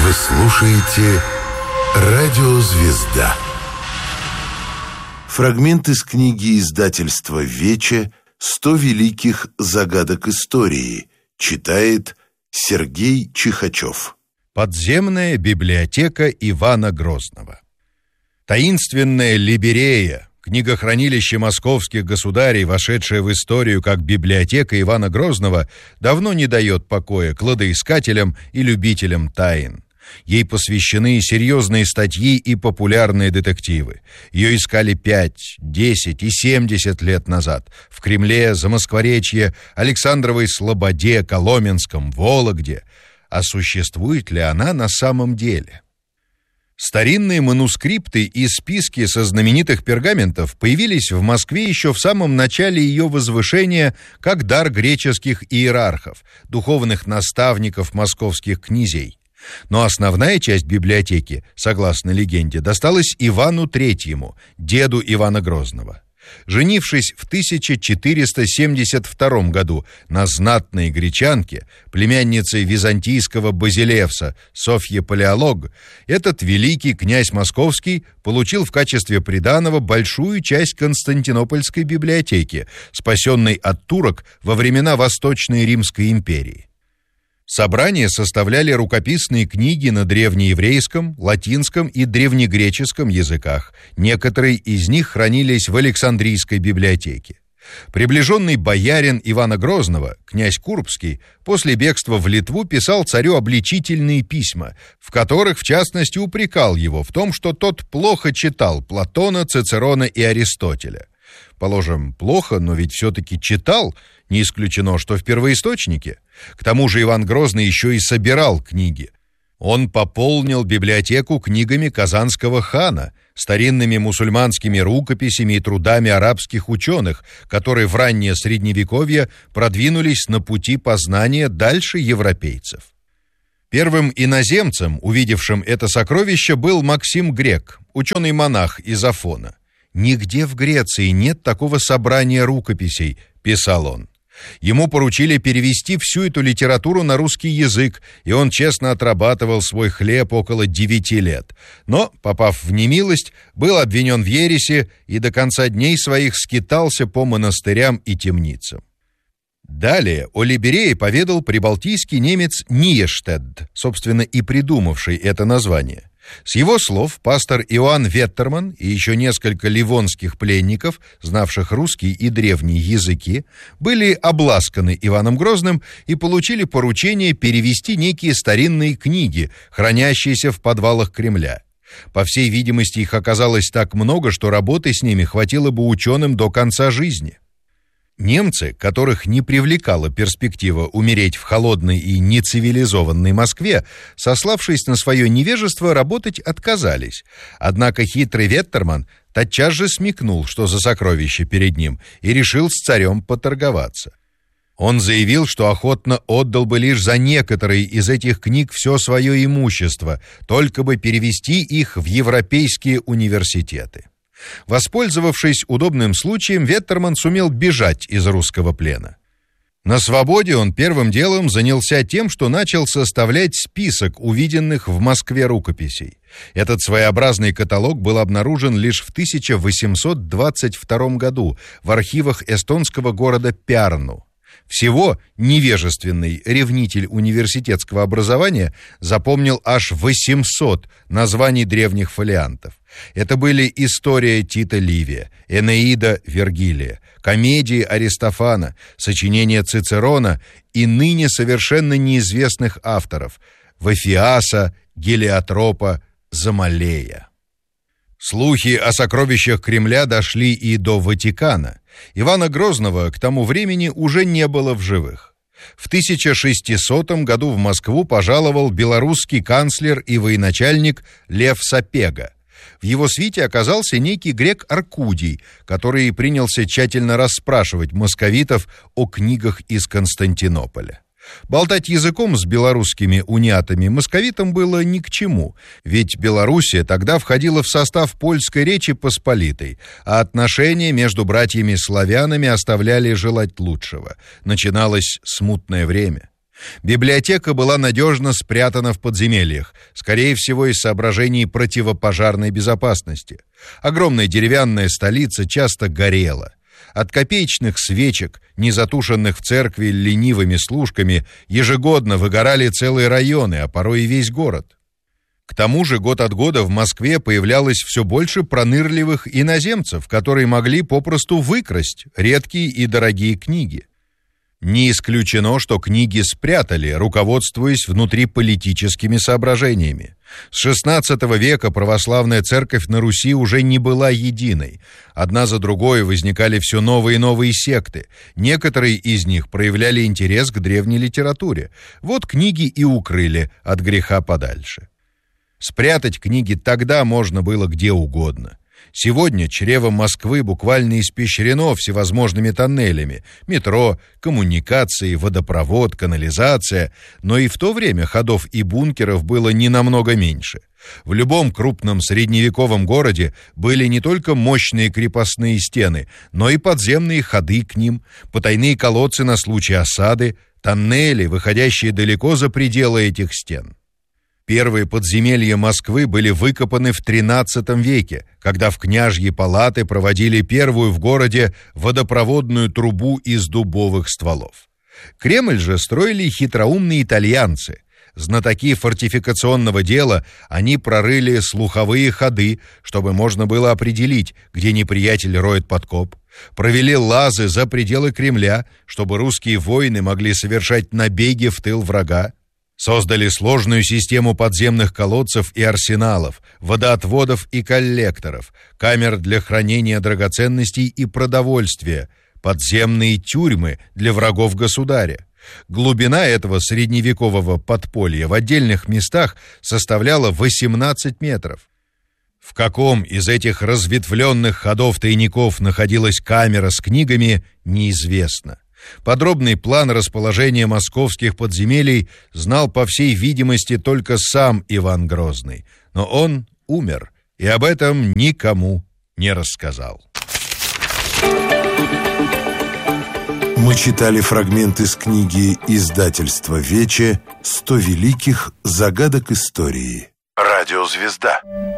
Вы слушаете «Радио Звезда». Фрагмент из книги издательства «Вече» «100 великих загадок истории». Читает Сергей Чихачев. Подземная библиотека Ивана Грозного. Таинственная Либерея, книгохранилище московских государей, вошедшее в историю как библиотека Ивана Грозного, давно не дает покоя кладоискателям и любителям тайн. Ей посвящены серьезные статьи и популярные детективы. Ее искали 5, 10 и 70 лет назад в Кремле, Замоскворечье, Александровой Слободе, Коломенском, Вологде. А существует ли она на самом деле? Старинные манускрипты и списки со знаменитых пергаментов появились в Москве еще в самом начале ее возвышения как дар греческих иерархов, духовных наставников московских князей. Но основная часть библиотеки, согласно легенде, досталась Ивану III, деду Ивана Грозного. Женившись в 1472 году на знатной гречанке, племяннице византийского базилевса Софье Палеолог, этот великий князь московский получил в качестве приданого большую часть Константинопольской библиотеки, спасенной от турок во времена Восточной Римской империи. Собрание составляли рукописные книги на древнееврейском, латинском и древнегреческом языках. Некоторые из них хранились в Александрийской библиотеке. Приближенный боярин Ивана Грозного, князь Курбский, после бегства в Литву писал царю обличительные письма, в которых, в частности, упрекал его в том, что тот плохо читал Платона, Цицерона и Аристотеля. Положим, плохо, но ведь все-таки читал, не исключено, что в первоисточнике. К тому же Иван Грозный еще и собирал книги. Он пополнил библиотеку книгами Казанского хана, старинными мусульманскими рукописями и трудами арабских ученых, которые в раннее Средневековье продвинулись на пути познания дальше европейцев. Первым иноземцем, увидевшим это сокровище, был Максим Грек, ученый-монах из Афона. «Нигде в Греции нет такого собрания рукописей», — писал он. Ему поручили перевести всю эту литературу на русский язык, и он честно отрабатывал свой хлеб около 9 лет. Но, попав в немилость, был обвинен в ереси и до конца дней своих скитался по монастырям и темницам. Далее о Либерее поведал прибалтийский немец Ниештедт, собственно, и придумавший это название. С его слов пастор Иоанн Веттерман и еще несколько ливонских пленников, знавших русский и древние языки, были обласканы Иваном Грозным и получили поручение перевести некие старинные книги, хранящиеся в подвалах Кремля. По всей видимости, их оказалось так много, что работы с ними хватило бы ученым до конца жизни. Немцы, которых не привлекала перспектива умереть в холодной и нецивилизованной Москве, сославшись на свое невежество, работать отказались. Однако хитрый Веттерман тотчас же смекнул, что за сокровище перед ним, и решил с царем поторговаться. Он заявил, что охотно отдал бы лишь за некоторые из этих книг все свое имущество, только бы перевести их в европейские университеты. Воспользовавшись удобным случаем, Веттерман сумел бежать из русского плена. На свободе он первым делом занялся тем, что начал составлять список увиденных в Москве рукописей. Этот своеобразный каталог был обнаружен лишь в 1822 году в архивах эстонского города Пярну. Всего невежественный ревнитель университетского образования запомнил аж 800 названий древних фолиантов. Это были история Тита Ливия, Энеида Вергилия, комедии Аристофана, сочинения Цицерона и ныне совершенно неизвестных авторов Вафиаса, Гелиотропа, Замалея. Слухи о сокровищах Кремля дошли и до Ватикана. Ивана Грозного к тому времени уже не было в живых. В 1600 году в Москву пожаловал белорусский канцлер и военачальник Лев Сапега. В его свите оказался некий грек Аркудий, который принялся тщательно расспрашивать московитов о книгах из Константинополя. Болтать языком с белорусскими униатами московитам было ни к чему, ведь Белоруссия тогда входила в состав польской Речи Посполитой, а отношения между братьями-славянами оставляли желать лучшего. Начиналось смутное время. Библиотека была надежно спрятана в подземельях, скорее всего, из соображений противопожарной безопасности. Огромная деревянная столица часто горела. От копеечных свечек, не затушенных в церкви ленивыми служками, ежегодно выгорали целые районы, а порой и весь город. К тому же год от года в Москве появлялось все больше пронырливых иноземцев, которые могли попросту выкрасть редкие и дорогие книги. Не исключено, что книги спрятали, руководствуясь внутриполитическими соображениями. С XVI века православная церковь на Руси уже не была единой. Одна за другой возникали все новые и новые секты. Некоторые из них проявляли интерес к древней литературе. Вот книги и укрыли от греха подальше. Спрятать книги тогда можно было где угодно. Сегодня чрево Москвы буквально испещрено всевозможными тоннелями: метро, коммуникации, водопровод, канализация. Но и в то время ходов и бункеров было не намного меньше. В любом крупном средневековом городе были не только мощные крепостные стены, но и подземные ходы к ним, потайные колодцы на случай осады, тоннели, выходящие далеко за пределы этих стен. Первые подземелья Москвы были выкопаны в XIII веке, когда в княжьи палаты проводили первую в городе водопроводную трубу из дубовых стволов. Кремль же строили хитроумные итальянцы. Знатоки фортификационного дела, они прорыли слуховые ходы, чтобы можно было определить, где неприятель роет подкоп. Провели лазы за пределы Кремля, чтобы русские воины могли совершать набеги в тыл врага. Создали сложную систему подземных колодцев и арсеналов, водоотводов и коллекторов, камер для хранения драгоценностей и продовольствия, подземные тюрьмы для врагов государя. Глубина этого средневекового подполья в отдельных местах составляла 18 метров. В каком из этих разветвленных ходов-тайников находилась камера с книгами, неизвестно. Подробный план расположения московских подземелий знал, по всей видимости, только сам Иван Грозный, но он умер и об этом никому не рассказал. Мы читали фрагмент из книги издательства «Вече» «100 великих загадок истории». Радиозвезда.